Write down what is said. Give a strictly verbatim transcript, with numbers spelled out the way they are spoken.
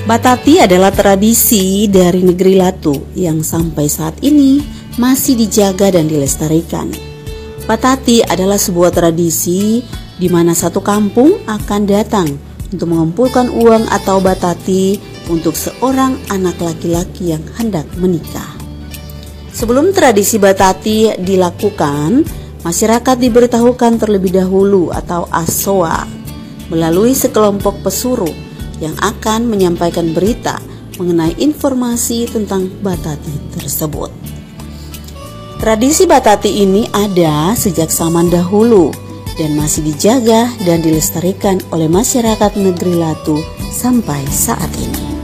Batati adalah tradisi dari negeri Latu yang sampai saat ini masih dijaga dan dilestarikan. Batati adalah sebuah tradisi di mana satu kampung akan datang untuk mengumpulkan uang atau batati untuk seorang anak laki-laki yang hendak menikah. Sebelum tradisi batati dilakukan, masyarakat diberitahukan terlebih dahulu atau asoa melalui sekelompok pesuruh yang akan menyampaikan berita mengenai informasi tentang batati tersebut. Tradisi batati ini ada sejak zaman dahulu dan masih dijaga dan dilestarikan oleh masyarakat negeri Latu sampai saat ini.